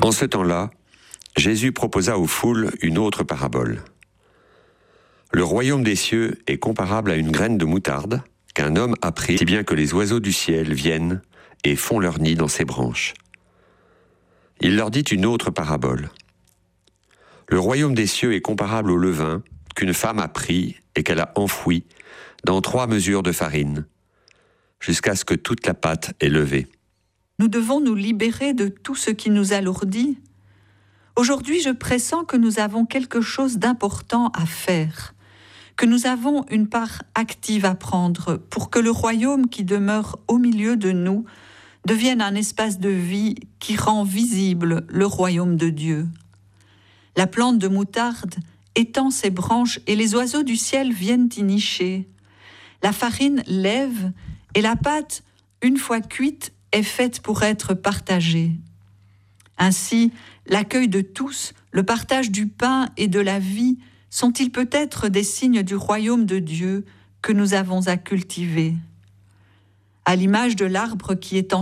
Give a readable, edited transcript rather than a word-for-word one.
En ce temps-là, Jésus proposa aux foules une autre parabole. Le royaume des cieux est comparable à une graine de moutarde qu'un homme a pris, si bien que les oiseaux du ciel viennent et font leur nid dans ses branches. Il leur dit une autre parabole. Le royaume des cieux est comparable au levain qu'une femme a pris et qu'elle a enfoui dans 3 mesures de farine, jusqu'à ce que toute la pâte est levée. Nous devons nous libérer de tout ce qui nous alourdit. Aujourd'hui, je pressens que nous avons quelque chose d'important à faire, que nous avons une part active à prendre pour que le royaume qui demeure au milieu de nous devienne un espace de vie qui rend visible le royaume de Dieu. La plante de moutarde étend ses branches et les oiseaux du ciel viennent y nicher. La farine lève et la pâte, une fois cuite, est faite pour être partagée. Ainsi, l'accueil de tous, le partage du pain et de la vie sont-ils peut-être des signes du royaume de Dieu que nous avons à cultiver ? À l'image de l'arbre qui est